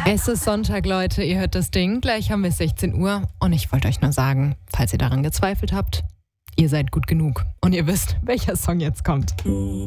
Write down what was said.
Es ist Sonntag, Leute, ihr hört das Ding. Gleich haben wir 16 Uhr und ich wollte euch nur sagen, falls ihr daran gezweifelt habt, ihr seid gut genug und ihr wisst, welcher Song jetzt kommt.